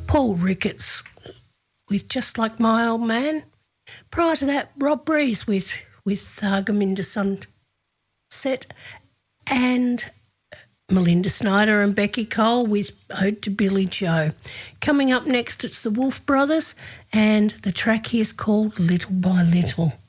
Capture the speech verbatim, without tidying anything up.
Paul Ricketts with Just Like My Old Man. Prior to that, Rob Breeze with, with uh, Gominda Sunset, and Melinda Snyder and Becky Cole with Ode to Billy Joe. Coming up next, it's the Wolf Brothers, and the track here is called Little by Little.